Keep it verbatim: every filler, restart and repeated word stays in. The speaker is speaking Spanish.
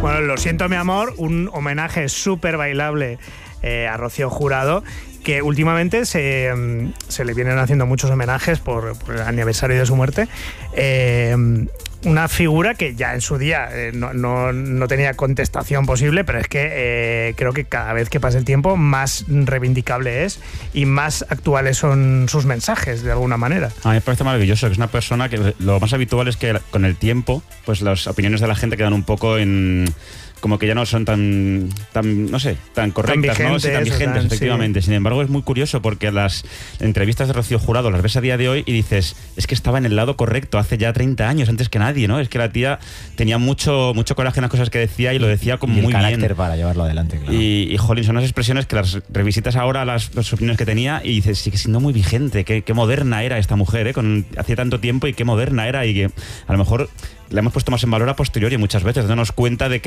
Bueno, Lo siento mi amor, un homenaje súper bailable eh, a Rocío Jurado, que últimamente se, se le vienen haciendo muchos homenajes por, por el aniversario de su muerte. Eh, una figura que ya en su día eh, no, no, no tenía contestación posible, pero es que eh, creo que cada vez que pasa el tiempo más reivindicable es y más actuales son sus mensajes, de alguna manera. A mí me parece maravilloso, que es una persona que lo más habitual es que con el tiempo pues las opiniones de la gente quedan un poco en... como que ya no son tan, tan no sé, tan correctas, tan vigentes, ¿no? Sí, tan vigentes, tan, efectivamente. Sí. Sin embargo, es muy curioso porque las entrevistas de Rocío Jurado las ves a día de hoy y dices, es que estaba en el lado correcto hace ya treinta años, antes que nadie, ¿no? Es que la tía tenía mucho, mucho coraje en las cosas que decía y lo decía como y el muy carácter bien. para llevarlo adelante, claro. Y, y jolín, son unas expresiones que las revisitas ahora, las, las opiniones que tenía, y dices, sigue siendo muy vigente, qué, qué moderna era esta mujer, ¿eh? Con, hacía tanto tiempo y qué moderna era, y que a lo mejor la hemos puesto más en valor a posteriori muchas veces, dándonos cuenta de que